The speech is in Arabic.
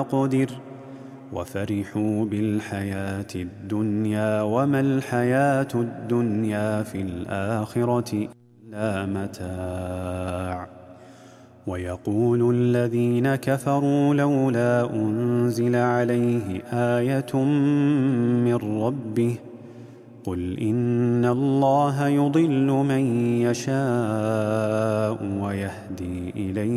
أقدر وفرحوا بالحياة الدنيا وما الحياة الدنيا في الآخرة إلا متاع. ويقول الذين كفروا لولا أنزل عليه آية من ربه قل إن الله يضل من يشاء ويهدي إليه